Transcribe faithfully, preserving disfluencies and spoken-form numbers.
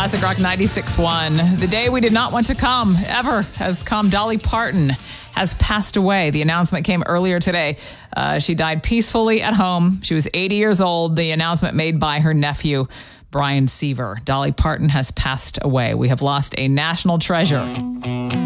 Classic Rock ninety-six point one. The day we did not want to come, ever, has come. Dolly Parton has passed away. The announcement came earlier today. Uh, she died peacefully at home. She was eighty years old. The announcement made by her nephew, Brian Seaver. Dolly Parton has passed away. We have lost a national treasure.